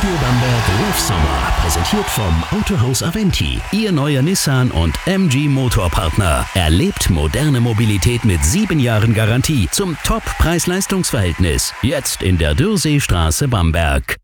Radio Bamberg Love Summer, präsentiert vom Autohaus Aventi. Ihr neuer Nissan und MG Motorpartner. Erlebt moderne Mobilität mit 7 Jahren Garantie zum Top-Preis-Leistungs-Verhältnis. Jetzt in der Dürseestraße Bamberg.